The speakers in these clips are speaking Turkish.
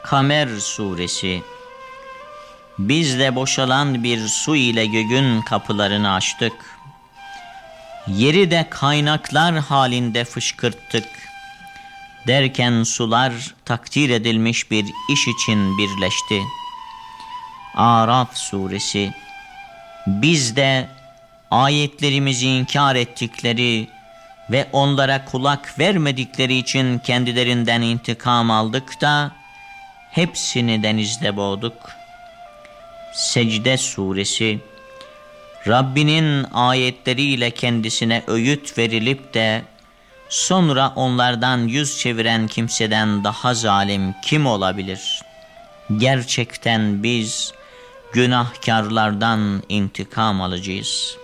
Kamer Suresi. Biz de boşalan bir su ile göğün kapılarını açtık. Yeri de kaynaklar halinde fışkırttık. Derken sular takdir edilmiş bir iş için birleşti. Araf Suresi. Biz de ayetlerimizi inkar ettikleri ve onlara kulak vermedikleri için kendilerinden intikam aldık da hepsini denizde boğduk. Secde Suresi. Rabbinin ayetleriyle kendisine öğüt verilip de sonra onlardan yüz çeviren kimseden daha zalim kim olabilir? Gerçekten biz günahkarlardan intikam alacağız.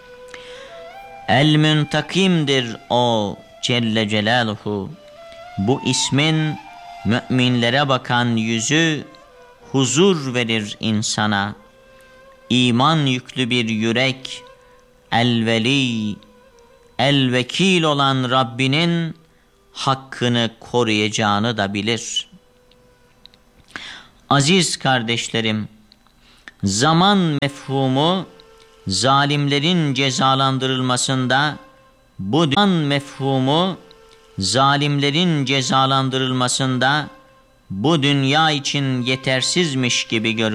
El-Müntakim'dir o Celle Celaluhu. Bu ismin müminlere bakan yüzü huzur verir insana. İman yüklü bir yürek, el-Veli, el-Vekil olan Rabbinin hakkını koruyacağını da bilir. Aziz kardeşlerim, zaman mefhumu zalimlerin cezalandırılmasında, bu dünya için yetersizmiş gibi görünür.